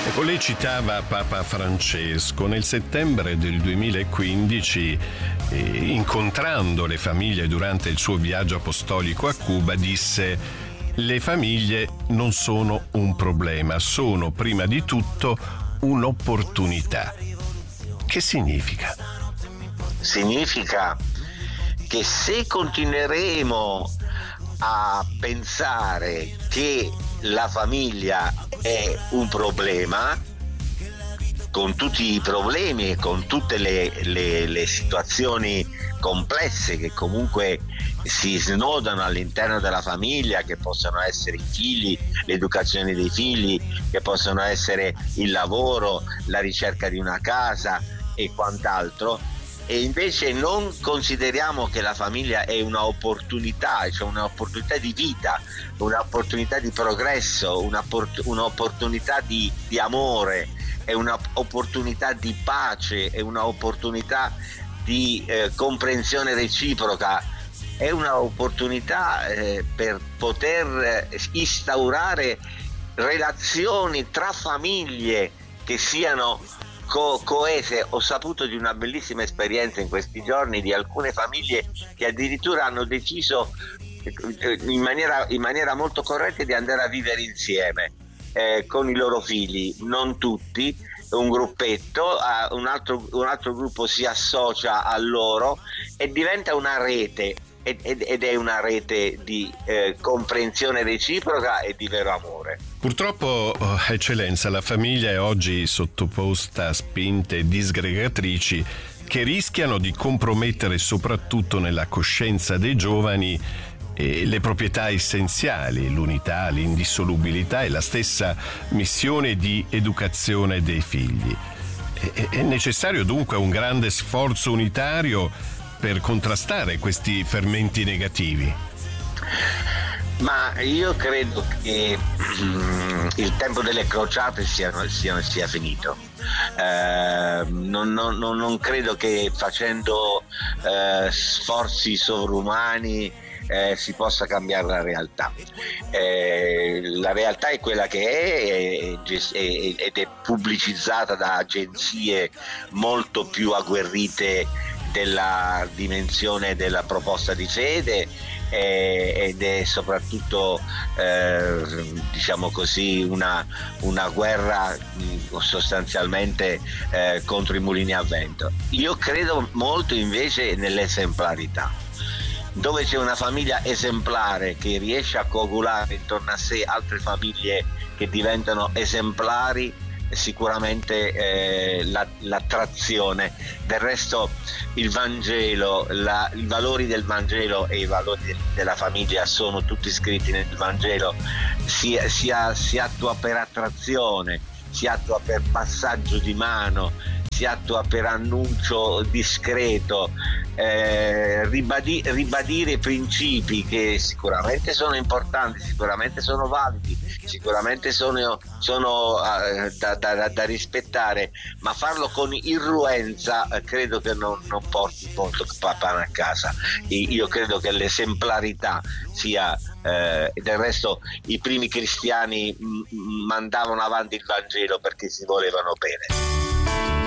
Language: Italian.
Lei citava Papa Francesco. Nel settembre del 2015, incontrando le famiglie durante il suo viaggio apostolico a Cuba, disse: le famiglie non sono un problema, sono prima di tutto un'opportunità. Che significa? Significa che se continueremo a pensare che la famiglia è un problema, con tutti i problemi e con tutte le situazioni complesse che comunque si snodano all'interno della famiglia, che possono essere i figli, l'educazione dei figli, che possono essere il lavoro, la ricerca di una casa e quant'altro, e invece non consideriamo che la famiglia è una opportunità, cioè un'opportunità di vita, un'opportunità di progresso, un'opportunità di amore, è un'opportunità di pace, è un'opportunità di comprensione reciproca, è un'opportunità per poter instaurare relazioni tra famiglie che siano coese. Ho saputo di una bellissima esperienza in questi giorni di alcune famiglie che addirittura hanno deciso in maniera molto corretta di andare a vivere insieme con i loro figli, non tutti, un gruppetto, un altro gruppo si associa a loro e diventa una rete, ed è una rete di comprensione reciproca e di vero amore. Purtroppo, Eccellenza, la famiglia è oggi sottoposta a spinte disgregatrici che rischiano di compromettere soprattutto nella coscienza dei giovani le proprietà essenziali, l'unità, l'indissolubilità e la stessa missione di educazione dei figli. È necessario dunque un grande sforzo unitario per contrastare questi fermenti negativi. Ma io credo che il tempo delle crociate sia finito. Non credo che facendo sforzi sovrumani si possa cambiare la realtà. La realtà è quella che è ed è pubblicizzata da agenzie molto più agguerrite della dimensione della proposta di fede, ed è soprattutto diciamo così una guerra sostanzialmente contro i mulini a vento. Io credo molto invece nell'esemplarità. Dove c'è una famiglia esemplare che riesce a coagulare intorno a sé altre famiglie che diventano esemplari, sicuramente l'attrazione. Del resto il Vangelo, i valori del Vangelo e i valori della famiglia sono tutti scritti nel Vangelo. Si attua per attrazione, si attua per passaggio di mano, si attua per annuncio discreto, ribadire principi che sicuramente sono importanti, sicuramente sono validi, sicuramente sono da rispettare, ma farlo con irruenza credo che non porti molto pane a casa. Io credo che l'esemplarità sia, del resto i primi cristiani mandavano avanti il Vangelo perché si volevano bene.